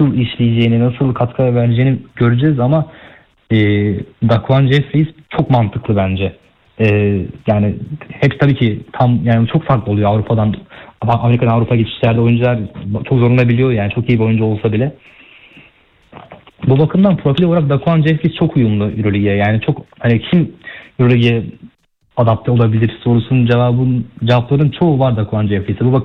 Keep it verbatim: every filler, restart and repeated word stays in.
nasıl işleyeceğini, nasıl katkı vereceğini göreceğiz ama e, Daquan Jeffries çok mantıklı bence. E, yani hep tabii ki tam yani çok farklı oluyor Avrupa'dan. Amerika'dan Avrupa geçişlerde oyuncular çok zorlanabiliyor yani çok iyi bir oyuncu olsa bile. Bu bakımdan profil olarak Daquan Jeffries çok uyumlu Euroleague'ye. Yani çok hani kim Euroleague'ye adapte olabilir sorusunun cevabın cevapların çoğu var Daquan Jeffries'e. Bu bakımdan